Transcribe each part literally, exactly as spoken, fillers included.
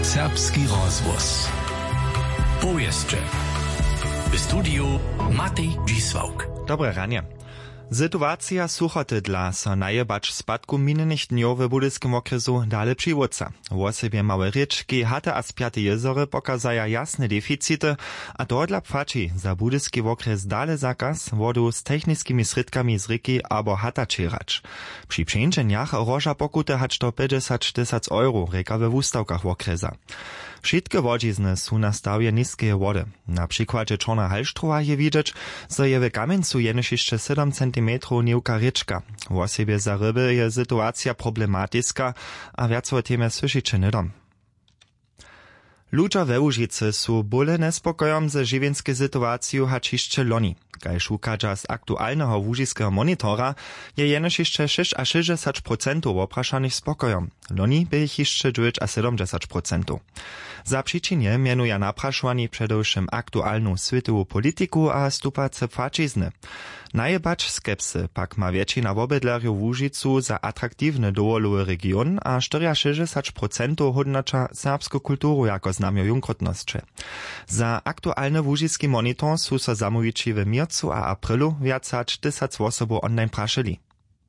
Serbski rozvoz. Powieszcze. W studiu Matej Dzisłauk. Dobre ranie. Sytuacja suchotydla so najebacz spadku minionych dniów w budyskim okresu dale przywódca. W osobie małe rieczki, hate a spiate jezory pokazaja jasne deficity, a to dla płaci za budyski okres dale zakaz wodu z technickimi sredkami z ryki albo hata czerać. Przy przejęciach roża pokute hać do pięćdziesiąt tysięcy euro, reka we wustawkach okresa. Wszystkie wodzizny są na stawie niskie wody. Na przykładzie Czorna Halštrova je widzieć, że je w Kamencu jenoś jeszcze siedem centimetrów niewka rieczka. W osobie za ryby je sytuacja problematyczna, a więcej o tym słyszycie nidom. Ludzie we Łužicy są bóle nespokojom ze żywienskie sytuacją hać jeszcze loni. Kajż ukadza z aktualnego łužiskiego monitora je jenoś jeszcze sześć a sześćdziesiąt procent opraszanych spokojom. Loni by ich jeszcze dziewięć a siedemdziesiąt procent. Za przyczynie mianuje napraszowani przedewším aktualną światową polityku a stupace płacizny. Najebacz skepsy pak ma většina wobydlerjów w Łužicu za atraktivny dołolowy region a sześćdziesiąt procent hodnocza serbską kulturu jako znamio junkrotnosće. Za aktualny łužiski monitor są so zamówici w miercu a aprilu więcej tysiąc osób online praszyli.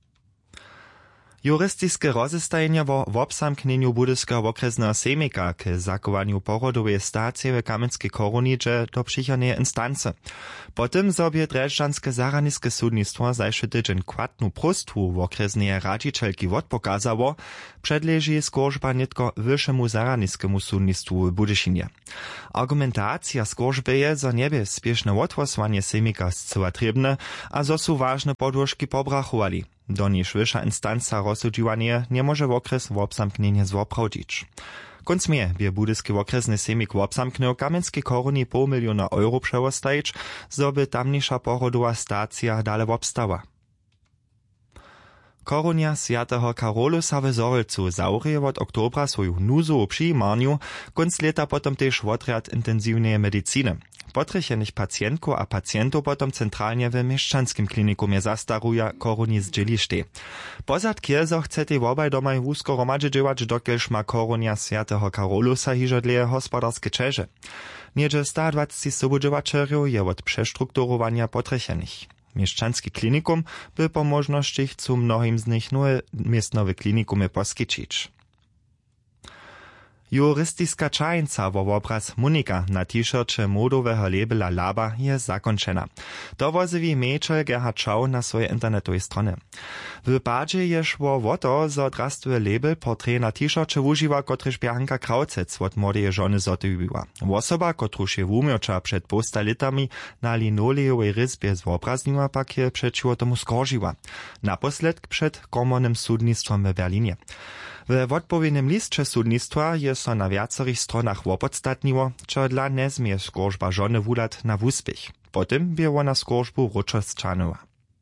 Juristiskie rozestajenia wo wobsamknieniu budyskiego okresnego semika k zakowaniu porodowej stacji w Kamenskiej Koronicze do przychodnej instance. Potem sobie Drežďanske zahradnické sudnictwo zajszy tydzień kwadnu prostwu w okresnej radzicielki odpokazało, przedleży skorżba nitko wyższemu zahradnickému sudnictwu w Budyszynie. Argumentacja skorżby je, że niebie spieszne otwosłanie semika zcyła trebne, a zo su ważne podłożki pobrachowali. Do niż wyższa instanca rozsudziwanie nie może w okres w obsamknienie zwoprawdzić. Konc mie bie budyski okresny semik w obsamkniu Kamenskiej Koroni pół miliona euro przewostajić, zoby tamniejsza porodowa stacja dale obstała. Koronia Świętego Karolusa w Zorylcu zaurje od oktobra swoją nuzu przyjmarniu, konc leta potom też odrjad intensywnej medycyny. Potrechenych pacjentku a pacjentów potom centralnie w mieszczanskim klinikumie zastaruje koroni zdzielište. Pozad kiezo chcete wobaj domaj wózko romadze dziewać, dokielż ma koronia Świętego Karolusa hiżodleje gospodarskie czerze. Niedzie sto dwadzieścia sobudziewaczerów je od przestrukturowania potrechenych. Mieszczanski klinikum by po możności chcą mnohim z nich nowe miestnowe klinikumy poskiczyć. Juristiska czajnica wo obraz Monika na t-shircie modowego labela Laba je zakończena. Dowozywi Mejčel Gerhard Schau na swojej internetowej stronie. W padzie je szło o to, że odrastuje label portret na t-shircie używa, kotryż Bianka Krautec od młodej żony zotywiła. Osoba, kotruż je umiocza przed posta litami na linolejowej ryzbie z obrazniła, pak je przeciwo tomu skoržiła. Naposled przed komornym sudnictwem w Berlinie. W odpowiednim listcze sudnictwa je so na wiacerich stronach opodstatniło, čo dla nezmie skorżba żony wudat na wuspich. Potem by ona skorżbu ruczosčanova.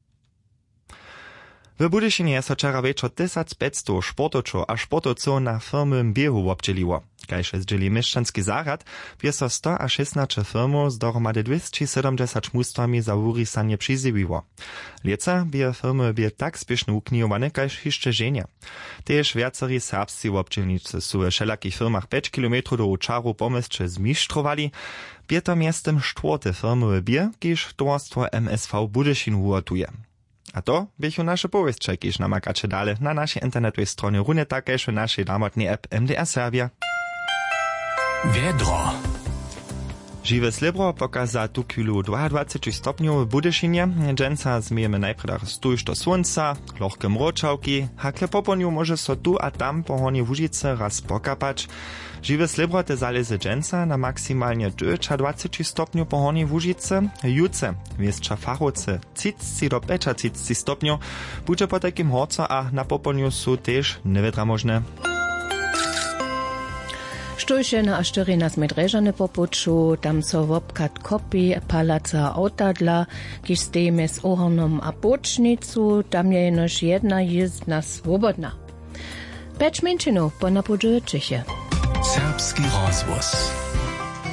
W Budyszynie je so wczoraj wieczor tysiąc pięćset sportočov a sportowców na firmowym biehu obdzieliło. Kajże zdzieli mieszczanski zarad, by so sto a szesnaście firmów z dohromady dwieście siedemdziesiąt mustwami za urisanie przyzywiło. Lieca by firmy by tak spieszne uknijowane, kajż jeszcze żenie. Tež wiaceri serbscy obdzielnicy są w wszelakich firmach pięć kilometrów do Učaru pomysće zmistrowali, by to miestem czwarte firmowe bier, kiż towarstwo M S V Budyszyn ułotuje. A to bychu nasze powieści, kiż namakacie dale na naszej internetowej stronie, runie takéž w naszej damotnej app M D R Serbia. Wiedro. Žiwe slibro pokaza tu kilu dwadzieścia stopniów w Budyszynie. Dżęca zmiejemy najpierw stójsz do słońca, lochke mroczałki, hakle poponiu może so tu a tam po hornie Łužice raz pokapać. Žiwe slibro te zalezy dżęca na maksymalnie dwadzieścia stopniów po hornie Łužice. Juce, wieszcza fachowce, trzydzieści do pięćdziesiąt stopniów, będzie po takim horco, a na poponiu są też niewiedra możne. Štojšena a štyrinas medrežane popuču, tam so wopkat kopi palaca autadla, kiž stejme s ohornom a bočnicu, tam je jenož jedna jezdna svobodna. Peć menšinov po napodžuje Čeche. Serbski rozvoz.